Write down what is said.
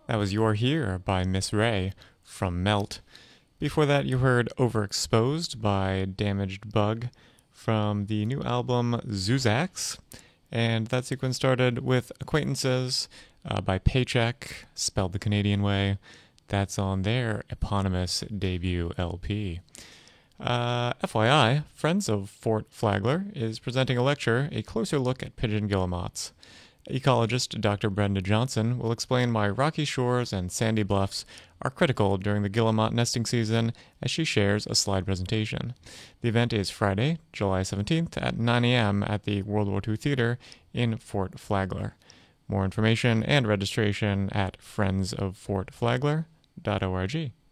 That was You're Here by Miss Ray from Melt. Before that, you heard Overexposed by Damaged Bug from the new album Zuzax. And that sequence started with Acquaintances by Paycheck, spelled the Canadian way. That's on their eponymous debut LP. FYI, Friends of Fort Flagler is presenting a lecture, A Closer Look at Pigeon Guillemots. Ecologist Dr. Brenda Johnson will explain why rocky shores and sandy bluffs are critical during the guillemot nesting season as she shares a slide presentation. The event is Friday, July 17th at 9 a.m. at the World War II Theater in Fort Flagler. More information and registration at friendsoffortflagler.org.